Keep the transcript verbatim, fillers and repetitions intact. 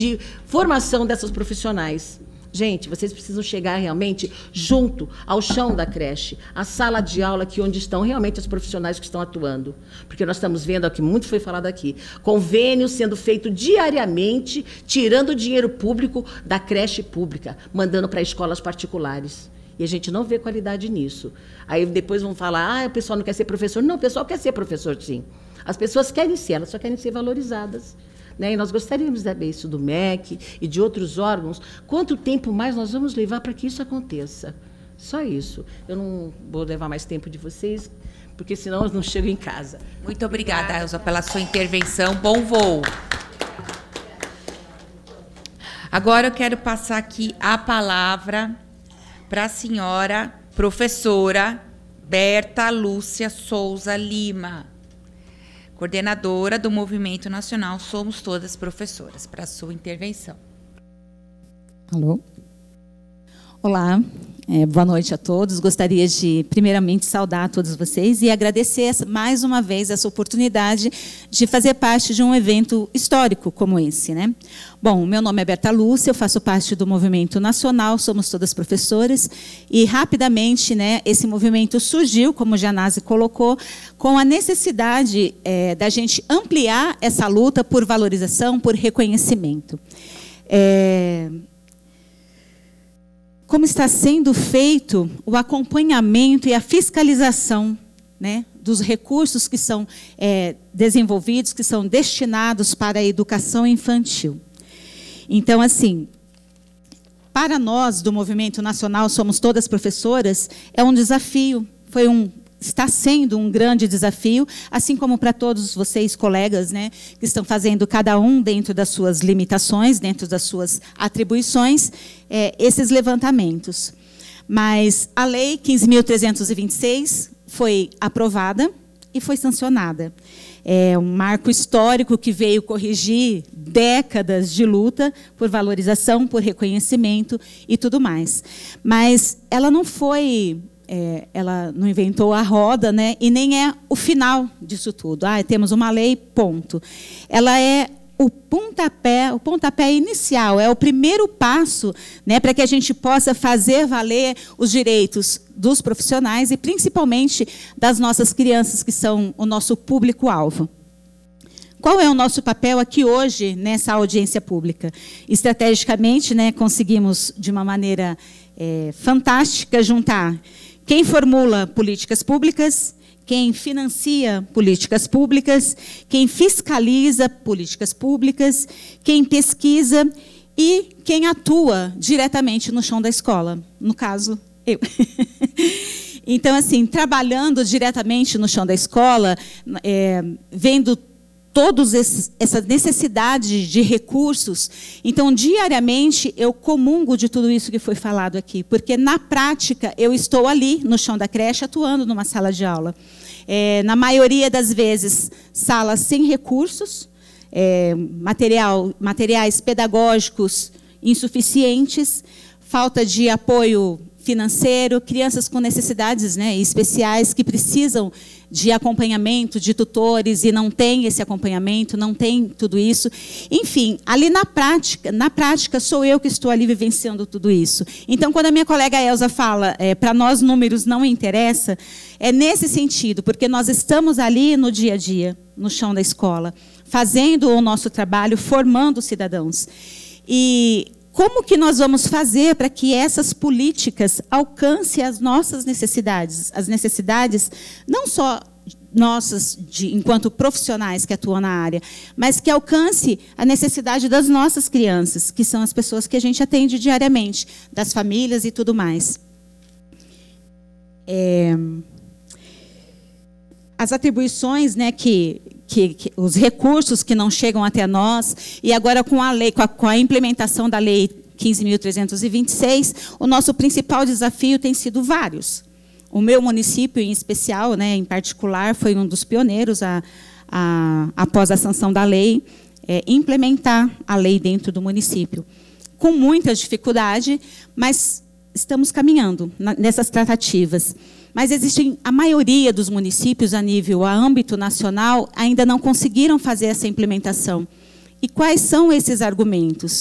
de formação dessas profissionais. Gente, vocês precisam chegar realmente junto ao chão da creche, à sala de aula, que onde estão realmente os profissionais que estão atuando. Porque nós estamos vendo, aqui, muito foi falado aqui, convênios sendo feito diariamente, tirando dinheiro público da creche pública, mandando para escolas particulares. E a gente não vê qualidade nisso. Aí depois vão falar, ah, o pessoal não quer ser professor. Não, o pessoal quer ser professor, sim. As pessoas querem ser, elas só querem ser valorizadas. Né? E nós gostaríamos de saber isso do M E C e de outros órgãos. Quanto tempo mais nós vamos levar para que isso aconteça? Só isso. Eu não vou levar mais tempo de vocês, porque senão eu não chego em casa. Muito obrigada, Elza, pela sua intervenção. Bom voo. Agora eu quero passar aqui a palavra para a senhora professora Berta Lúcia Souza Lima, coordenadora do Movimento Nacional Somos Todas Professoras, para a sua intervenção. Alô? Olá, é, boa noite a todos. Gostaria de, primeiramente, saudar a todos vocês e agradecer mais uma vez essa oportunidade de fazer parte de um evento histórico como esse, né? Bom, meu nome é Berta Lúcia, eu faço parte do Movimento Nacional Somos Todas Professoras e, rapidamente, né, esse movimento surgiu, como o Janase colocou, com a necessidade é, da gente ampliar essa luta por valorização, por reconhecimento. É... Como está sendo feito o acompanhamento e a fiscalização, né, dos recursos que são é, desenvolvidos, que são destinados para a educação infantil. Então, assim, para nós do Movimento Nacional Somos Todas Professoras, é um desafio, foi um, está sendo um grande desafio, assim como para todos vocês, colegas, né, que estão fazendo cada um dentro das suas limitações, dentro das suas atribuições, é, esses levantamentos. Mas a Lei quinze mil trezentos e vinte e seis foi aprovada e foi sancionada. É um marco histórico que veio corrigir décadas de luta por valorização, por reconhecimento e tudo mais. Mas ela não foi... É, ela não inventou a roda, né? E nem é o final disso tudo. Ah, temos uma lei, ponto. Ela é o pontapé, o pontapé inicial, é o primeiro passo, né, para que a gente possa fazer valer os direitos dos profissionais e, principalmente, das nossas crianças, que são o nosso público-alvo. Qual é o nosso papel aqui hoje nessa audiência pública? Estrategicamente, né, conseguimos, de uma maneira é, fantástica, juntar quem formula políticas públicas, quem financia políticas públicas, quem fiscaliza políticas públicas, quem pesquisa e quem atua diretamente no chão da escola. No caso, eu. Então, assim, trabalhando diretamente no chão da escola, é, vendo todas essas necessidades de recursos. Então, diariamente, eu comungo de tudo isso que foi falado aqui, porque, na prática, eu estou ali, no chão da creche, atuando numa sala de aula. É, na maioria das vezes, salas sem recursos, é, material, materiais pedagógicos insuficientes, falta de apoio financeiro, crianças com necessidades, né, especiais que precisam de acompanhamento, de tutores, e não tem esse acompanhamento, não tem tudo isso. Enfim, ali na prática, na prática, sou eu que estou ali vivenciando tudo isso. Então, quando a minha colega Elza fala, é, para nós números não interessa, é nesse sentido, porque nós estamos ali no dia a dia, no chão da escola, fazendo o nosso trabalho, formando cidadãos. E como que nós vamos fazer para que essas políticas alcancem as nossas necessidades? As necessidades não só nossas, de, enquanto profissionais que atuam na área, mas que alcance a necessidade das nossas crianças, que são as pessoas que a gente atende diariamente, das famílias e tudo mais. É, as atribuições, né, que... Que, que, os recursos que não chegam até nós, e agora com a lei, com a, com a implementação da Lei quinze mil trezentos e vinte e seis, o nosso principal desafio tem sido vários. O meu município, em especial, né, em particular, foi um dos pioneiros, a, a, após a sanção da lei, é, implementar a lei dentro do município. Com muita dificuldade, mas estamos caminhando na, nessas tratativas. Mas existem, a maioria dos municípios, a nível, a âmbito nacional, ainda não conseguiram fazer essa implementação. E quais são esses argumentos?